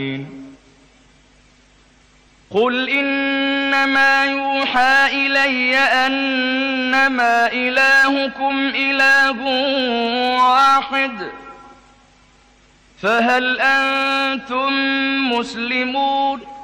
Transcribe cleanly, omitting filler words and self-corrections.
قل إنما يوحى إلي أنما إلهكم إله واحد فهل أنتم مسلمون